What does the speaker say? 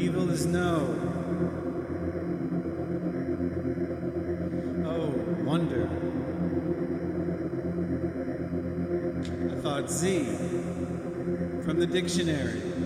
evil is no. Oh, wonder. I thought Z from the dictionary.